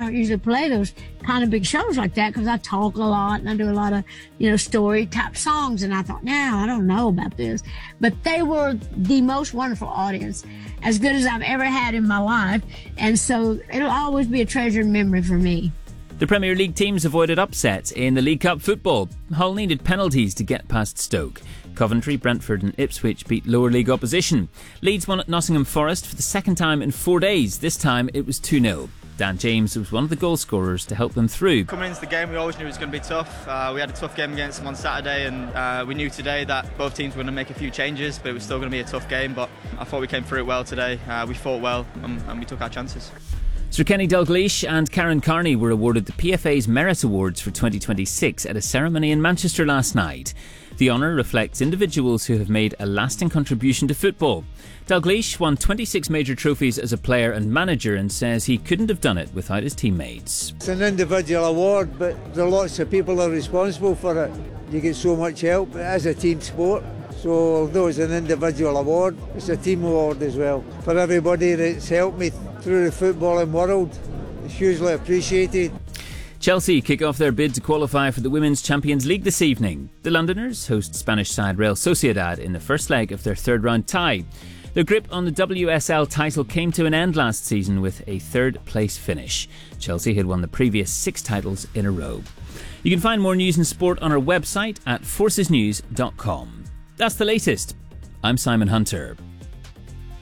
don't usually play those kind of big shows like that because I talk a lot and I do a lot of, story type songs. And I thought, I don't know about this. But they were the most wonderful audience, as good as I've ever had in my life. And so it'll always be a treasured memory for me. The Premier League teams avoided upsets in the League Cup football. Hull needed penalties to get past Stoke. Coventry, Brentford and Ipswich beat lower league opposition. Leeds won at Nottingham Forest for the second time in 4 days. This time it was 2-0. Dan James was one of the goal scorers to help them through. Coming into the game, we always knew it was going to be tough. We had a tough game against them on Saturday, and we knew today that both teams were going to make a few changes, but it was still going to be a tough game. But I thought we came through it well today. We fought well and we took our chances. Sir Kenny Dalglish and Karen Carney were awarded the PFA's Merit Awards for 2026 at a ceremony in Manchester last night. The honour reflects individuals who have made a lasting contribution to football. Dalglish won 26 major trophies as a player and manager and says he couldn't have done it without his teammates. It's an individual award, but there are lots of people that are responsible for it. You get so much help. It is a team sport. So although it's an individual award, it's a team award as well. For everybody that's helped me through the footballing world, it's hugely appreciated. Chelsea kick off their bid to qualify for the Women's Champions League this evening. The Londoners host Spanish side Real Sociedad in the first leg of their third round tie. Their grip on the WSL title came to an end last season with a third place finish. Chelsea had won the previous 6 titles in a row. You can find more news and sport on our website at forcesnews.com. That's the latest. I'm Simon Hunter.